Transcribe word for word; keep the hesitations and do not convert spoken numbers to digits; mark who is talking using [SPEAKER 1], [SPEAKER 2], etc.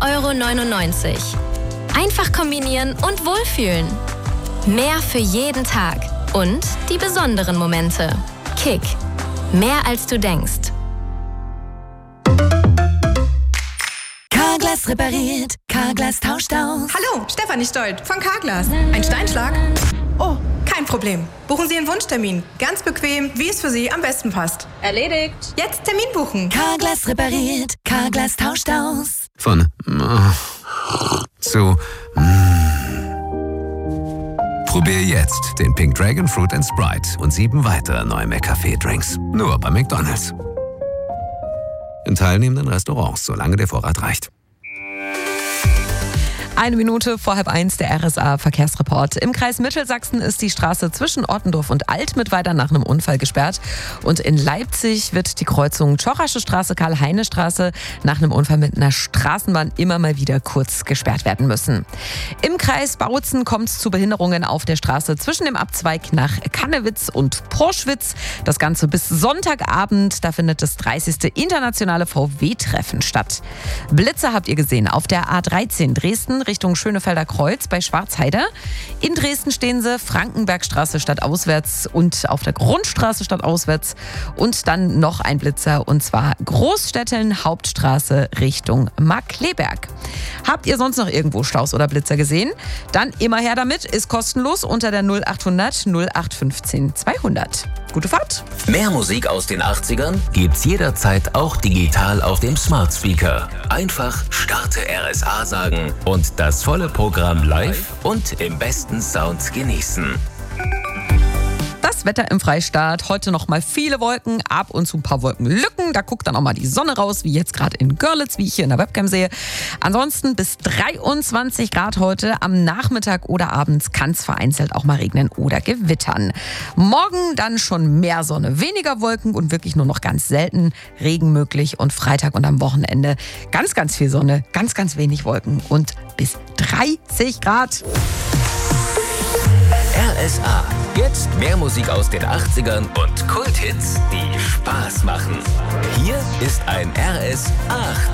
[SPEAKER 1] Euro neunundneunzig. Einfach kombinieren und wohlfühlen. Mehr für jeden Tag. Und die besonderen Momente. Kick. Mehr als du denkst.
[SPEAKER 2] Carglass repariert, Carglass tauscht aus.
[SPEAKER 3] Hallo, Stefanie Stolt von Carglass. Ein Steinschlag? Oh, kein Problem. Buchen Sie einen Wunschtermin. Ganz bequem, wie es für Sie am besten passt.
[SPEAKER 4] Erledigt.
[SPEAKER 3] Jetzt Termin buchen.
[SPEAKER 2] Carglass repariert, Carglass tauscht aus.
[SPEAKER 5] Von äh, zu mm. Probier jetzt den Pink Dragon Fruit and Sprite und sieben weitere neue McCafé-Drinks. Nur bei McDonald's. In teilnehmenden Restaurants, solange der Vorrat reicht.
[SPEAKER 6] Eine Minute vor halb eins, der R S A-Verkehrsreport. Im Kreis Mittelsachsen ist die Straße zwischen Ottendorf und Altmittweida nach einem Unfall gesperrt. Und in Leipzig wird die Kreuzung Czorasche Straße, Karl-Heine-Straße nach einem Unfall mit einer Straßenbahn immer mal wieder kurz gesperrt werden müssen. Im Kreis Bautzen kommt es zu Behinderungen auf der Straße zwischen dem Abzweig nach Kannewitz und Porschwitz. Das Ganze bis Sonntagabend. Da findet das dreißigste internationale V W-Treffen statt. Blitze habt ihr gesehen auf der A dreizehn Dresden Richtung Schönefelder Kreuz bei Schwarzheide. In Dresden stehen sie, Frankenbergstraße stadtauswärts und auf der Grundstraße stadtauswärts. Und dann noch ein Blitzer, und zwar Großstädteln Hauptstraße Richtung Markkleeberg. Habt ihr sonst noch irgendwo Staus oder Blitzer gesehen? Dann immer her damit, ist kostenlos unter der null achthundert null acht fünfzehn zweihundert. Gute Fahrt!
[SPEAKER 7] Mehr Musik aus den achtzigern gibt's jederzeit auch digital auf dem Smart Speaker. Einfach Starte R S A sagen und das volle Programm live und im besten Sound genießen.
[SPEAKER 6] Das Wetter im Freistaat. Heute noch mal viele Wolken, ab und zu ein paar Wolkenlücken. Da guckt dann auch mal die Sonne raus, wie jetzt gerade in Görlitz, wie ich hier in der Webcam sehe. Ansonsten bis dreiundzwanzig Grad heute. Am Nachmittag oder abends kann es vereinzelt auch mal regnen oder gewittern. Morgen dann schon mehr Sonne, weniger Wolken und wirklich nur noch ganz selten Regen möglich. Und Freitag und am Wochenende ganz, ganz viel Sonne, ganz, ganz wenig Wolken und bis dreißig Grad.
[SPEAKER 7] R S A. Jetzt mehr Musik aus den achtzigern und Kulthits, die Spaß machen. Hier ist ein R S A.